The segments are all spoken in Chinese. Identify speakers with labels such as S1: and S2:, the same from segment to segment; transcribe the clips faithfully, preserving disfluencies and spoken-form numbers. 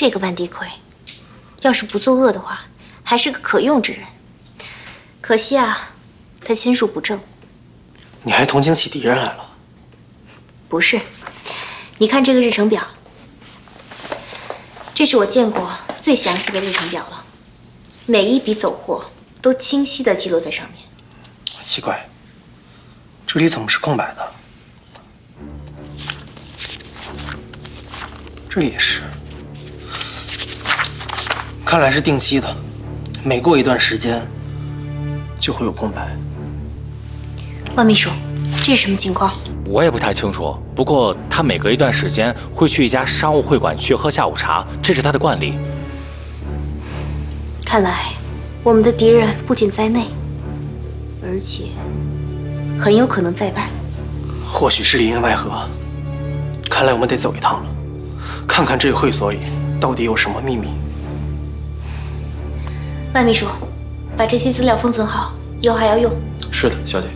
S1: 这个万迪奎，要是不作恶的话，还是个可用之人。可惜啊，他心术不正。
S2: 你还同情起敌人来了？
S1: 不是，你看这个日程表，这是我见过最详细的日程表了，每一笔走货都清晰地记录在上面。
S2: 奇怪，这里怎么是空白的？这里也是，看来是定期的，每过一段时间就会有空白。
S1: 万秘书，这是什么情况？
S3: 我也不太清楚，不过他每隔一段时间会去一家商务会馆去喝下午茶，这是他的惯例。
S1: 看来我们的敌人不仅在内，而且很有可能在外。
S2: 或许是里应外合，看来我们得走一趟了，看看这个会所里到底有什么秘密。
S1: 万秘书，把这些资料封存好，以后还要用。
S3: 是的，小姐。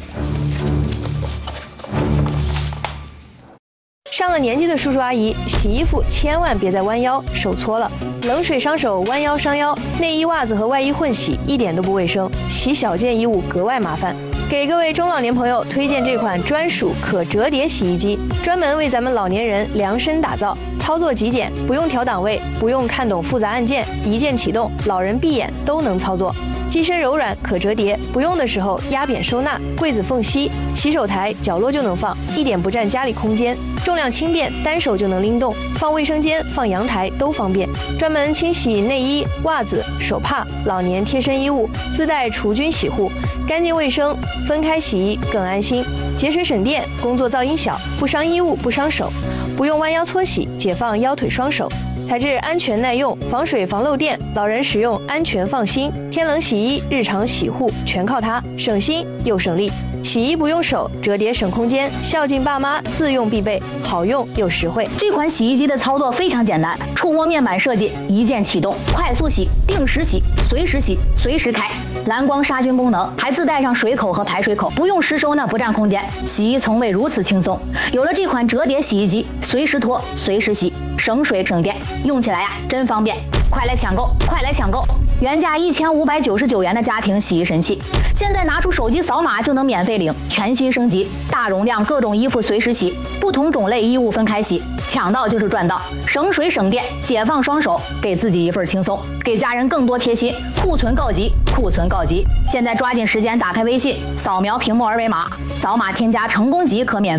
S4: 上了年纪的叔叔阿姨，洗衣服千万别再弯腰，手搓了。冷水伤手，弯腰伤腰。内衣、袜子和外衣混洗，一点都不卫生。洗小件衣物格外麻烦。给各位中老年朋友推荐这款专属可折叠洗衣机，专门为咱们老年人量身打造。操作极简，不用调档位，不用看懂复杂按键，一键启动，老人闭眼都能操作。机身柔软，可折叠，不用的时候压扁收纳，柜子缝隙，洗手台角落就能放，一点不占家里空间。重量轻便，单手就能拎动，放卫生间、放阳台都方便。专门清洗内衣、袜子、手帕、老年贴身衣物，自带除菌洗护，干净卫生，分开洗衣更安心，节水省电，工作噪音小，不伤衣物不伤手，不用弯腰搓洗，解放腰腿双手。材质安全耐用，防水防漏电，老人使用安全放心。天冷洗衣、日常洗护全靠它，省心又省力。洗衣不用手，折叠省空间，孝敬爸妈自用必备，好用又实惠。
S5: 这款洗衣机的操作非常简单，触摸面板设计，一键启动，快速洗、定时洗、随时洗、随时开，蓝光杀菌功能，还自带上水口和排水口，不用湿收呢，不占空间。洗衣从未如此轻松。有了这款折叠洗衣机，随时脱，随时洗，省水省电，用起来呀真方便。快来抢购，快来抢购！原价一千五百九十九元的家庭洗衣神器，现在拿出手机扫码就能免费领，全新升级，大容量各种衣服随时洗，不同种类衣物分开洗，抢到就是赚到，省水省电，解放双手，给自己一份轻松，给家人更多贴心。库存告急，库存告急！现在抓紧时间打开微信，扫描屏幕二维码，扫码添加成功即可免费。